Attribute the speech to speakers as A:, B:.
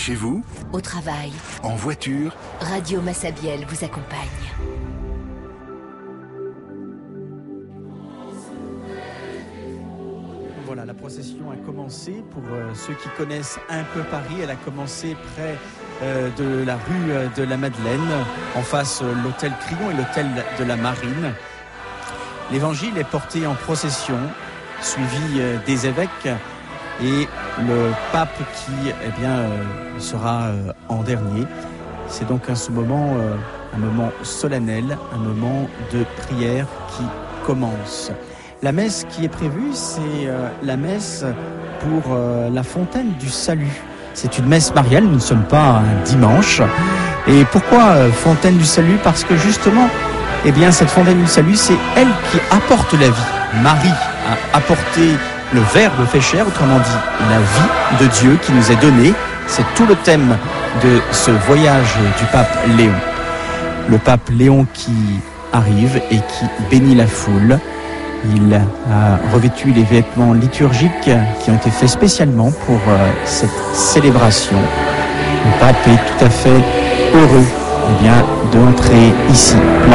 A: Chez vous,
B: Au travail,
A: en voiture,
B: Radio Massabielle vous accompagne.
C: Voilà, la procession a commencé. Pour ceux qui connaissent un peu Paris, elle a commencé près de la rue de la Madeleine, en face l'hôtel Crillon et l'hôtel de la Marine. L'évangile est porté en procession, suivi des évêques et le pape qui sera en dernier. C'est donc à ce moment un moment solennel, un moment de prière qui commence. La messe qui est prévue, c'est la messe pour la fontaine du salut. C'est une messe mariale, nous ne sommes pas un dimanche. Et pourquoi fontaine du salut ? Parce que justement, cette fontaine du salut, c'est elle qui apporte la vie. Marie a apporté le Verbe fait chair, autrement dit la vie de Dieu qui nous est donnée. C'est tout le thème de ce voyage du pape Léon. Le pape Léon qui arrive et qui bénit la foule. Il a revêtu les vêtements liturgiques qui ont été faits spécialement pour cette célébration. Le pape est tout à fait heureux d'entrer ici.